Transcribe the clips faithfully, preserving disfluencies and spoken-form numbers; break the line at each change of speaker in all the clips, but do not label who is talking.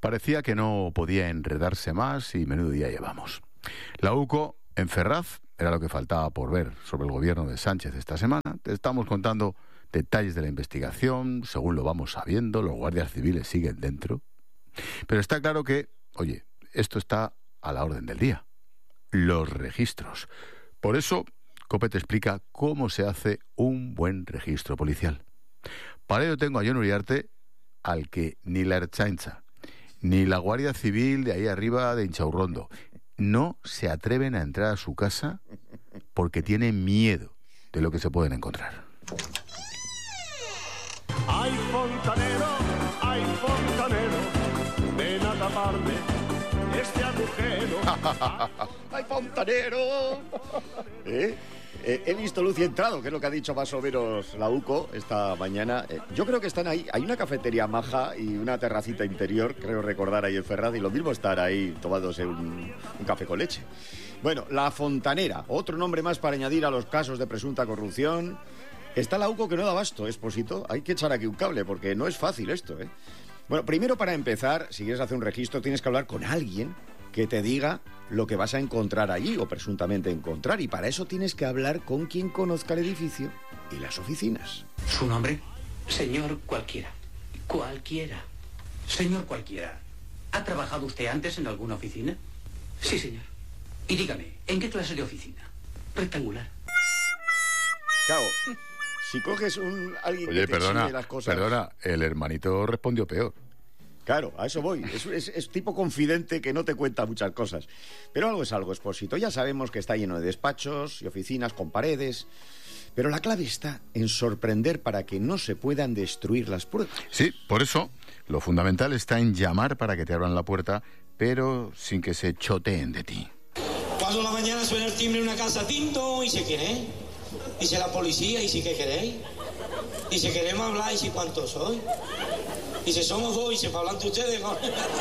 Parecía que no podía enredarse más y menudo día llevamos. La UCO en Ferraz era lo que faltaba por ver sobre el gobierno de Sánchez esta semana. Te estamos contando detalles de la investigación, según lo vamos sabiendo, los guardias civiles siguen dentro. Pero está claro que, oye, esto está a la orden del día. Los registros. Por eso, COPE te explica cómo se hace un buen registro policial. Para ello tengo a Jon Uriarte, al que ni la Ertzaintza, ni la Guardia Civil de ahí arriba de Inchaurrondo no se atreven a entrar a su casa porque tienen miedo de lo que se pueden encontrar.
Ay, fontanero, ay, fontanero, ven a taparme este agujero.
¡Ay, fontanero! ¿Eh? Eh, he visto luz y entrado, que es lo que ha dicho más o menos la UCO esta mañana. Eh, yo creo que están ahí. Hay una cafetería maja y una terracita interior, creo recordar, ahí en Ferraz, y lo mismo estar ahí tomándose un, un café con leche. Bueno, la fontanera, otro nombre más para añadir a los casos de presunta corrupción. Está la UCO que no da abasto, Expósito. Hay que echar aquí un cable, porque no es fácil esto, ¿eh? Bueno, primero, para empezar, si quieres hacer un registro, tienes que hablar con alguien que te diga lo que vas a encontrar allí, o presuntamente encontrar, y para eso tienes que hablar con quien conozca el edificio y las oficinas.
¿Su nombre? Señor cualquiera. Cualquiera. Señor cualquiera. ¿Ha trabajado usted antes en alguna oficina? Sí, señor. Y dígame, ¿en qué clase de oficina? Rectangular.
Claro, si coges un alguien
Oye,
que te
perdona,
exige las cosas...
perdona, el hermanito respondió peor.
Claro, a eso voy. Es, es, es tipo confidente que no te cuenta muchas cosas. Pero algo es algo, Expósito. Ya sabemos que está lleno de despachos y oficinas con paredes. Pero la clave está en sorprender para que no se puedan destruir las pruebas.
Sí, por eso lo fundamental está en llamar para que te abran la puerta, pero sin que se choteen de ti.
Paso la mañana, suena el timbre en una casa, tinto, y si queréis. Dice la policía, y si qué queréis. Y si queremos hablar, y si cuántos sois. Y si somos dos, y si para hablar de ustedes, ¿no?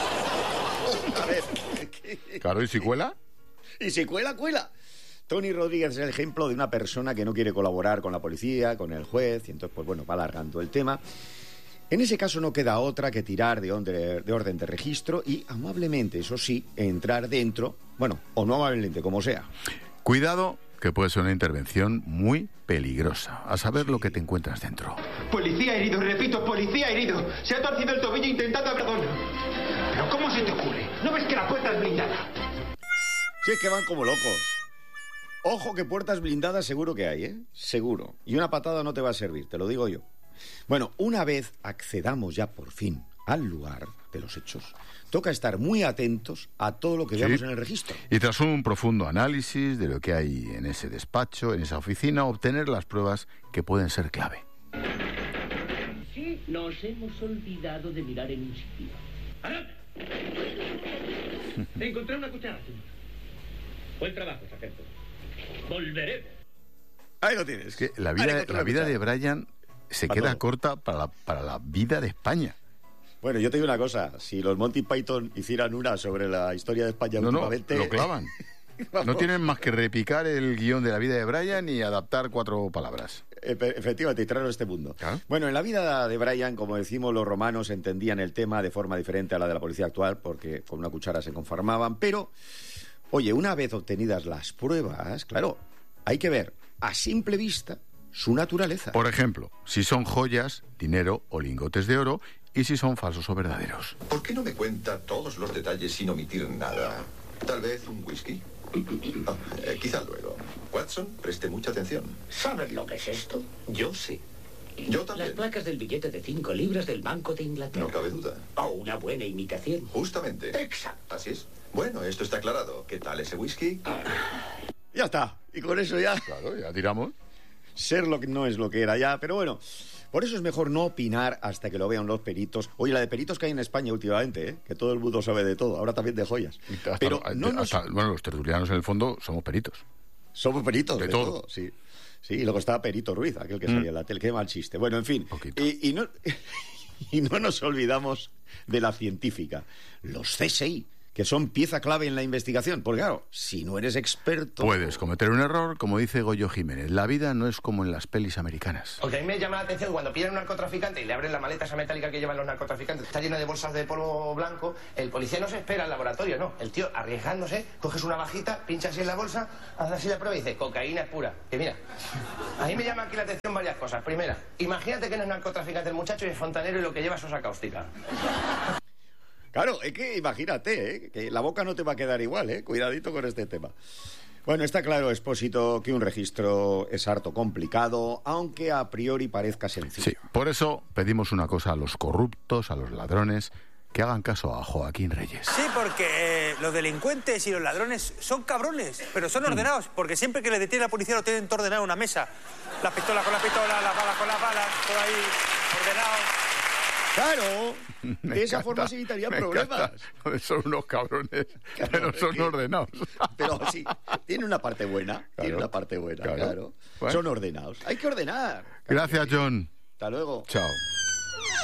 A ver, ¿qué?
Claro, ¿y si cuela?
Y si cuela, cuela. Tony Rodríguez es el ejemplo de una persona que no quiere colaborar con la policía, con el juez, y entonces, pues bueno, va alargando el tema. En ese caso no queda otra que tirar de, onde, de orden de registro y amablemente, eso sí, entrar dentro, bueno, o no amablemente, como sea.
Cuidado, que puede ser una intervención muy peligrosa. A saber lo que te encuentras dentro.
Policía herido, repito, policía herido. Se ha torcido el tobillo intentando perdón. ¿Pero cómo se te ocurre? ¿No ves que la puerta es blindada?
Sí, es que van como locos. Ojo que puertas blindadas seguro que hay, ¿eh? Seguro. Y una patada no te va a servir, te lo digo yo. Bueno, una vez accedamos ya por fin al lugar de los hechos, toca estar muy atentos a todo lo que
Sí.
veamos en el registro.
Y tras un profundo análisis de lo que hay en ese despacho, en esa oficina, obtener las pruebas que pueden ser clave.
Sí, nos hemos olvidado de mirar en un sitio. ¡Adelante! Encontré una cuchara, señor. Buen trabajo, sargento. Volveremos.
Ahí lo tienes.
Es que la
Ahí
vida,
encontré
la
una
vida
cuchara.
de Brian se
Para
queda
todo.
corta para la, para la vida de España.
Bueno, yo te digo una cosa, si los Monty Python hicieran una sobre la historia de España
No, no,
últimamente...
lo clavan.
Vamos.
No tienen más que repicar el guión de la vida de Brian y adaptar cuatro palabras.
Efe- Efectivamente, y traerlo a este mundo.
Claro.
Bueno, en la vida de Brian, como decimos, los romanos entendían el tema de forma diferente a la de la policía actual, porque con una cuchara se conformaban, pero, oye, una vez obtenidas las pruebas, claro, hay que ver a simple vista su naturaleza.
Por ejemplo, si son joyas, dinero o lingotes de oro, y si son falsos o verdaderos.
¿Por qué no me cuenta todos los detalles sin omitir nada? Tal vez un whisky. Ah, eh, quizá luego. Watson, preste mucha atención.
¿Sabes lo que es esto?
Yo sí.
Yo
Las
también.
placas del billete de cinco libras del Banco de Inglaterra.
No cabe duda.
O una buena imitación.
Justamente.
Exacto.
Así es. Bueno, esto está aclarado. ¿Qué tal ese whisky?
Ya está, y con eso ya...
Claro, ya tiramos.
Sherlock no es lo que era ya, pero bueno, por eso es mejor no opinar hasta que lo vean los peritos. Oye, la de peritos que hay en España últimamente, ¿eh? Que todo el mundo sabe de todo, ahora también de joyas.
Hasta-
Pero
hasta-
no nos...
bueno, los tertulianos en el fondo somos peritos.
Somos peritos
De
de,
todo.
todo. sí. Sí, y luego estaba Perito Ruiz, aquel que salía en la tele, qué mal chiste. Bueno, en fin,
Poquito.
y, y, no, y no nos olvidamos de la científica, los C S I, que son pieza clave en la investigación. Porque claro, si no eres experto...
Puedes cometer un error, como dice Goyo Jiménez. La vida no es como en las pelis americanas.
Porque a mí me llama la atención cuando pillan a un narcotraficante y le abren la maleta esa metálica que llevan los narcotraficantes, está llena de bolsas de polvo blanco, el policía no se espera al laboratorio, no. El tío, arriesgándose, coges una bajita, pincha así en la bolsa, hace así la prueba y dice, cocaína es pura. Que mira, a mí me llama aquí la atención varias cosas. Primera, imagínate que no es narcotraficante el muchacho y es fontanero y lo que lleva es sosa cáustica.
Claro, es que imagínate, ¿eh? Que la boca no te va a quedar igual, ¿eh? Cuidadito con este tema. Bueno, está claro, Expósito, que un registro es harto complicado, aunque a priori parezca sencillo.
Sí, por eso pedimos una cosa a los corruptos, a los ladrones, que hagan caso a Joaquín Reyes.
Sí, porque eh, los delincuentes y los ladrones son cabrones, pero son ordenados, porque siempre que les detiene la policía lo tienen todo ordenado en una mesa. La pistola con la pistola, las balas con las balas, todo ahí ordenado.
Claro,
Me
de esa
encanta,
forma se evitarían
me
problemas.
encanta. Son unos cabrones,
Claro,
pero son
es que-
ordenados.
Pero sí, tiene una parte buena, tiene una parte buena,
claro.
claro.
Bueno.
Son ordenados. Hay que ordenar.
Gracias, John.
Hasta luego.
Chao.